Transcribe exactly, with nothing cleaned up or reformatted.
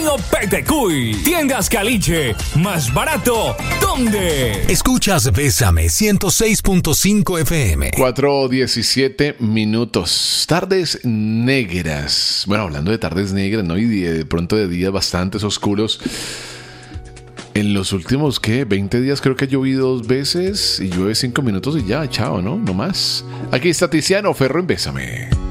Avenida Petecuy. Tiendas Caliche. Más barato. ¿Dónde? Escuchas Bésame ciento seis punto cinco F M. cuatro diecisiete minutos. Tardes negras. Bueno, hablando de tardes negras, ¿no? Y de, de pronto de días bastante oscuros. En los últimos, ¿qué? veinte días creo que ha llovido dos veces y llueve cinco minutos y ya, chao, ¿no? No más. Aquí está Tiziano Ferro en Bésame.